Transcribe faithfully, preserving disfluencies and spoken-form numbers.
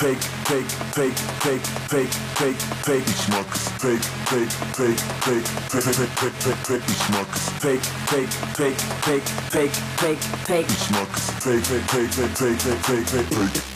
fake, fake, fake, fake, fake, fake, fake, ich mag es. Fake, fake, fake, fake, fake, fake, fake, fake, fake, ich mag es. Fake, fake, fake, fake, fake, fake, fake, ich mag es. Fake, fake, fake, fake, fake, fake, fake, fake.